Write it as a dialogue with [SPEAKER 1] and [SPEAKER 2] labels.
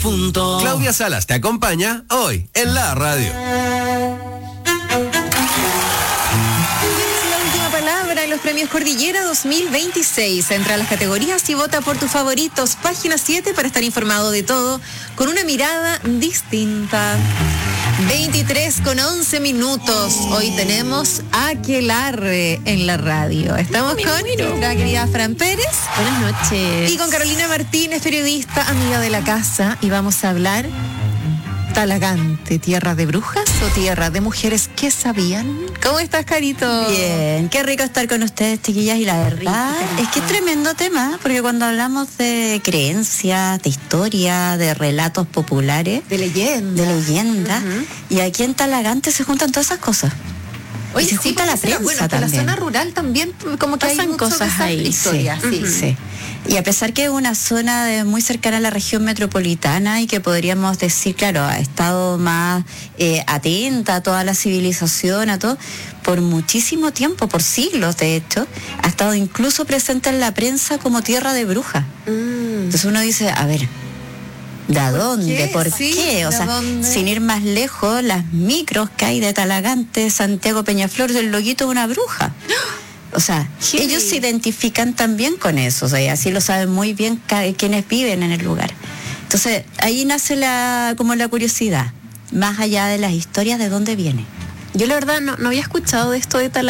[SPEAKER 1] punto.
[SPEAKER 2] Claudia Salas te acompaña hoy en la radio.
[SPEAKER 3] En los premios Cordillera 2026. Entra a las categorías y vota por tus favoritos. Página 7 para estar informado de todo con una mirada distinta. 23:11. Hoy tenemos Aquelarre en la radio. Estamos con la querida Fran Pérez.
[SPEAKER 4] Buenas noches.
[SPEAKER 3] Y con Carolina Martínez, periodista, amiga de la casa. Y vamos a hablar Talagante, ¿tierra de brujas o tierra de mujeres que sabían? ¿Cómo estás, Carito?
[SPEAKER 4] Bien, qué rico estar con ustedes, chiquillas, y la verdad es que es tremendo tema, porque cuando hablamos de creencias, de historia, de relatos populares,
[SPEAKER 3] de leyenda,
[SPEAKER 4] y aquí en Talagante se juntan todas esas cosas.
[SPEAKER 3] Oye,
[SPEAKER 4] se junta la prensa
[SPEAKER 3] bueno,
[SPEAKER 4] también.
[SPEAKER 3] la zona rural también como que
[SPEAKER 4] pasan
[SPEAKER 3] hay
[SPEAKER 4] cosas ahí,
[SPEAKER 3] historias,
[SPEAKER 4] sí. Y a pesar que es una zona muy cercana a la región metropolitana y que podríamos decir, claro, ha estado más atenta a toda la civilización, a todo, por muchísimo tiempo, por siglos de hecho, ha estado incluso presente en la prensa como tierra de brujas. Entonces uno dice, a ver, ¿de dónde? ¿Por qué? O sea, sin ir más lejos, las micros que hay de Talagante, Santiago Peñaflor, del loguito de una bruja. O sea, ellos se identifican también con eso, o sea, y así lo saben muy bien quienes viven en el lugar. Entonces, ahí nace como la curiosidad, más allá de las historias, de dónde viene.
[SPEAKER 3] Yo la verdad no había escuchado de esto de Talagante.